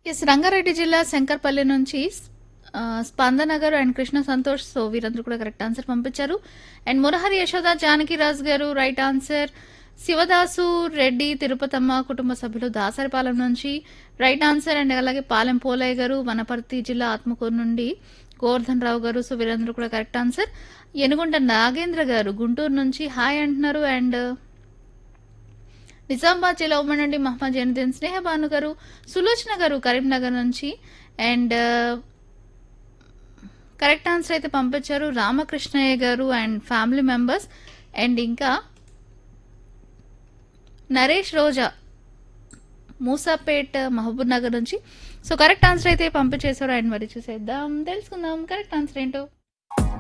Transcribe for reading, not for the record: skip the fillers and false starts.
Yes Rangareddy జిల్లా శంకర్పల్లి నుంచి స్పందన గారు అండ్ కృష్ణ సంతోష్ సో వీరందరూ కూడా కరెక్ట్ ఆన్సర్ పంపించారు. అండ్ మురహరి యశోద జానకిరాజ్ గారు రైట్ ఆన్సర్. శివదాసు రెడ్డి తిరుపతమ్మ కుటుంబ సభ్యులు దాసరిపాలెం నుంచి రైట్ ఆన్సర్. అండ్ అలాగే పాలెం పోలయ్య గారు వనపర్తి జిల్లా ఆత్మకూరు నుండి గోవర్ధన్ రావు గారు సో వీరందరూ కూడా కరెక్ట్ ఆన్సర్. ఎనుగుంట నాగేంద్ర గారు గుంటూరు నుంచి హాయ్ అంటున్నారు. అండ్ నిజామాబాద్ జిల్లా ఉమ్మడి నుండి మహమ్మద్ జైనుద్దీన్ స్నేహ భాను గారు సులోచన గారు కరీంనగర్ నుంచి అండ్ కరెక్ట్ ఆన్సర్ అయితే పంపించారు రామకృష్ణయ్య గారు అండ్ ఫ్యామిలీ మెంబర్స్. అండ్ ఇంకా నరేష్ రోజా మూసాపేట్ మహబూబ్ నగర్ నుంచి సో కరెక్ట్ ఆన్సర్ అయితే పంపించేశారు. అండ్ మరి చూసేద్దాం తెలుసుకుందాం కరెక్ట్ ఆన్సర్ ఏంటో.